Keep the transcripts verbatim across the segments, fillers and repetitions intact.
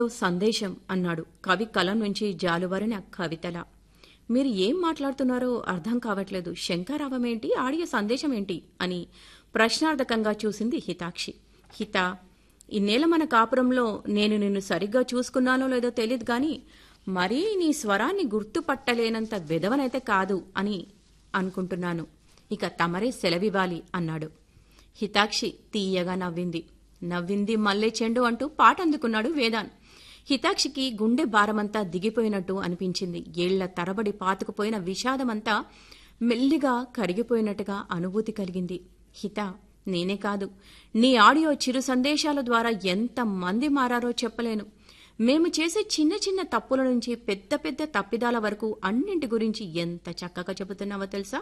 సందేశం అన్నాడు కవి కలం నుంచి జాలువారిన కవితల. మీరు ఏం మాట్లాడుతున్నారో అర్థం కావట్లేదు. శంఖారావమేంటి, ఆడియో సందేశం ఏంటి అని ప్రశ్నార్థకంగా చూసింది హితాక్షి. హిత, ఇన్నేళ్ల మన కాపురంలో నేను నిన్ను సరిగ్గా చూసుకున్నానో లేదో తెలియదు గాని మరీ నీ స్వరాన్ని గుర్తుపట్టలేనంత విధవనైతే కాదు అని అనుకుంటున్నాను. ఇక తమరే సెలవివ్వాలి అన్నాడు. హితాక్షి తీయగా నవ్వింది. నవ్వింది మల్లె చెండు అంటూ పాట అందుకున్నాడు వేదాన్. హితాక్షికి గుండె భారమంతా దిగిపోయినట్టు అనిపించింది. ఏళ్ల తరబడి పాతుకుపోయిన విషాదమంతా మెల్లిగా కరిగిపోయినట్టుగా అనుభూతి కలిగింది. హిత, నేనే కాదు, నీ ఆడియో చిరు సందేశాల ద్వారా ఎంత మంది మారారో చెప్పలేను. మేము చేసే చిన్న చిన్న తప్పుల నుంచి పెద్ద పెద్ద తప్పిదాల వరకు అన్నింటి గురించి ఎంత చక్కగా చెబుతున్నావో తెలుసా?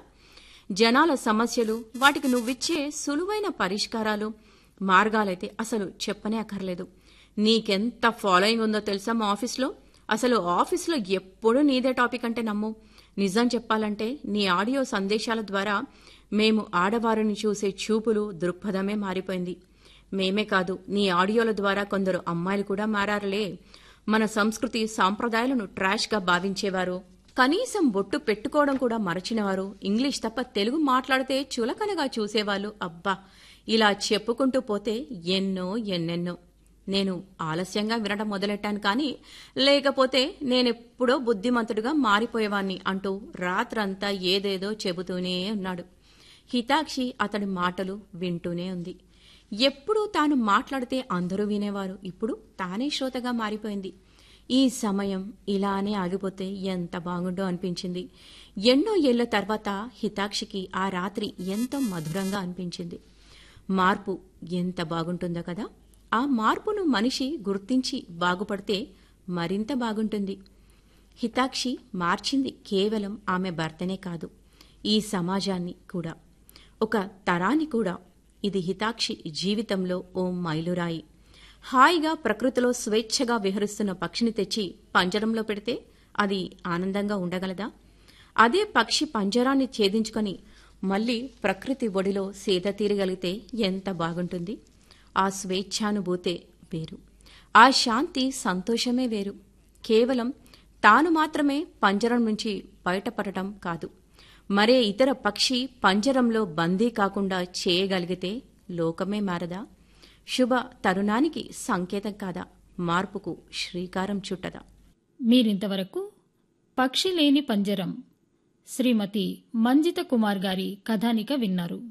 జనాల సమస్యలు, వాటికి నువ్విచ్చే సులువైన పరిష్కారాలు, మార్గాలైతే అసలు చెప్పనే అక్కర్లేదు. నీకెంత ఫాలోయింగ్ ఉందో తెలుసా మా ఆఫీస్లో? అసలు ఆఫీస్లో ఎప్పుడూ నీదే టాపిక్ అంటే నమ్ము. నిజం చెప్పాలంటే నీ ఆడియో సందేశాల ద్వారా మేము ఆడవారిని చూసే చూపులు, దృక్పథమే మారిపోయింది. మేమే కాదు, నీ ఆడియోల ద్వారా కొందరు అమ్మాయిలు కూడా మారారులే. మన సంస్కృతి సాంప్రదాయాలను ట్రాష్గా భావించేవారు, కనీసం బొట్టు పెట్టుకోవడం కూడా మరచినవారు, ఇంగ్లీష్ తప్ప తెలుగు మాట్లాడితే చులకనగా చూసేవాళ్ళు. అబ్బా, ఇలా చెప్పుకుంటూ పోతే ఎన్నో ఎన్నెన్నో. నేను ఆలస్యంగా వినడం మొదలెట్టాను కానీ లేకపోతే నేనెప్పుడో బుద్ధిమంతుడిగా మారిపోయేవాణ్ణి అంటూ రాత్రంతా ఏదేదో చెబుతూనే ఉన్నాడు. హితాక్షి అతడి మాటలు వింటూనే ఉంది. ఎప్పుడూ తాను మాట్లాడితే అందరూ వినేవారు, ఇప్పుడు తానే శ్రోతగా మారిపోయింది. ఈ సమయం ఇలానే ఆగిపోతే ఎంత బాగుండో అనిపించింది. ఎన్నో ఏళ్ల తర్వాత హితాక్షికి ఆ రాత్రి ఎంతో మధురంగా అనిపించింది. మార్పు ఎంత బాగుంటుందో కదా. ఆ మార్పును మనిషి గుర్తించి బాగుపడితే మరింత బాగుంటుంది. హితాక్షి మార్చింది కేవలం ఆమె భర్తనే కాదు, ఈ సమాజాన్ని కూడా, ఒక తరాన్ని కూడా. ఇది హితాక్షి జీవితంలో ఓ మైలురాయి. హాయిగా ప్రకృతిలో స్వేచ్ఛగా విహరిస్తున్న పక్షిని తెచ్చి పంజరంలో పెడితే అది ఆనందంగా ఉండగలదా? అదే పక్షి పంజరాన్ని ఛేదించుకొని మళ్లీ ప్రకృతి ఒడిలో సేద తీరగలిగితే ఎంత బాగుంటుంది. ఆ స్వేచ్ఛానుభూతే వేరు, ఆ శాంతి సంతోషమే వేరు. కేవలం తాను మాత్రమే పంజరం నుంచి బయటపడటం కాదు, మరే ఇతర పక్షి పంజరంలో బందీ కాకుండా చేయగలిగితే లోకమే మారదా? శుభ తరుణానికి సంకేతం కాదా? మార్పుకు శ్రీకారం చుట్టదా? మీరింతవరకు పక్షి లేని పంజరం శ్రీమతి మంజిత కుమార్ గారి కథానిక విన్నారు.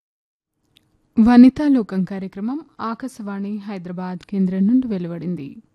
వనితాలోకం కార్యక్రమం ఆకాశవాణి హైదరాబాద్ కేంద్రం నుండి వెలువడింది.